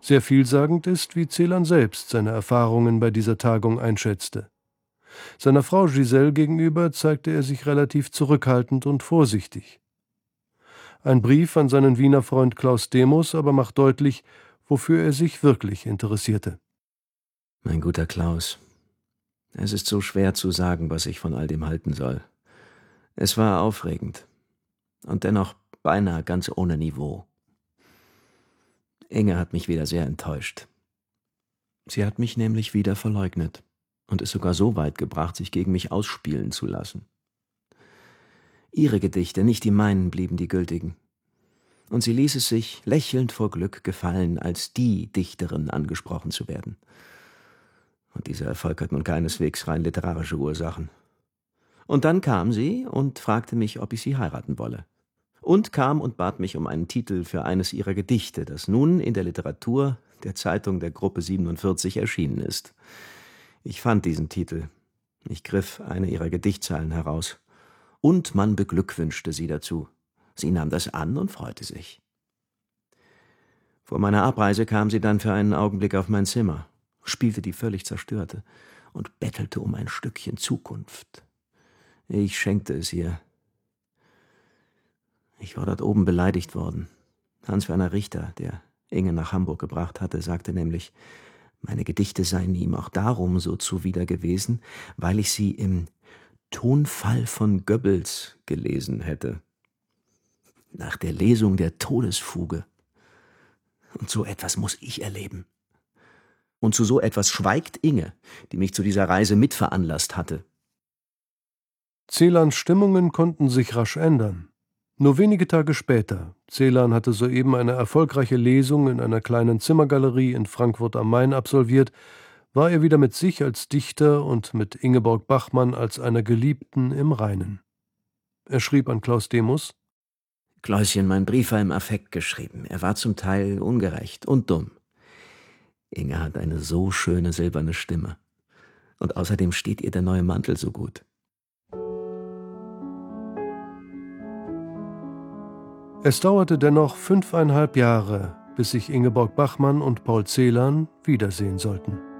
Sehr vielsagend ist, wie Celan selbst seine Erfahrungen bei dieser Tagung einschätzte. Seiner Frau Giselle gegenüber zeigte er sich relativ zurückhaltend und vorsichtig. Ein Brief an seinen Wiener Freund Klaus Demos aber macht deutlich, wofür er sich wirklich interessierte. Mein guter Klaus, es ist so schwer zu sagen, was ich von all dem halten soll. Es war aufregend und dennoch beinahe ganz ohne Niveau. Inge hat mich wieder sehr enttäuscht. Sie hat mich nämlich wieder verleugnet und es sogar so weit gebracht, sich gegen mich ausspielen zu lassen. Ihre Gedichte, nicht die meinen, blieben die gültigen. Und sie ließ es sich lächelnd vor Glück gefallen, als die Dichterin angesprochen zu werden. Und dieser Erfolg hat nun keineswegs rein literarische Ursachen. Und dann kam sie und fragte mich, ob ich sie heiraten wolle. Und kam und bat mich um einen Titel für eines ihrer Gedichte, das nun in der Literatur der Zeitung der Gruppe 47 erschienen ist. Ich fand diesen Titel. Ich griff eine ihrer Gedichtzeilen heraus. Und man beglückwünschte sie dazu. Sie nahm das an und freute sich. Vor meiner Abreise kam sie dann für einen Augenblick auf mein Zimmer, spielte die völlig zerstörte und bettelte um ein Stückchen Zukunft. Ich schenkte es ihr. Ich war dort oben beleidigt worden. Hans-Werner Richter, der Inge nach Hamburg gebracht hatte, sagte nämlich, meine Gedichte seien ihm auch darum so zuwider gewesen, weil ich sie im Tonfall von Goebbels gelesen hätte. Nach der Lesung der Todesfuge. Und so etwas muss ich erleben. Und zu so etwas schweigt Inge, die mich zu dieser Reise mitveranlasst hatte. Celans Stimmungen konnten sich rasch ändern. Nur wenige Tage später, Celan hatte soeben eine erfolgreiche Lesung in einer kleinen Zimmergalerie in Frankfurt am Main absolviert, war er wieder mit sich als Dichter und mit Ingeborg Bachmann als einer Geliebten im Reinen. Er schrieb an Klaus Demos: Kläuschen, mein Brief war im Affekt geschrieben. Er war zum Teil ungerecht und dumm. Inge hat eine so schöne silberne Stimme. Und außerdem steht ihr der neue Mantel so gut. Es dauerte dennoch 5,5 Jahre, bis sich Ingeborg Bachmann und Paul Celan wiedersehen sollten.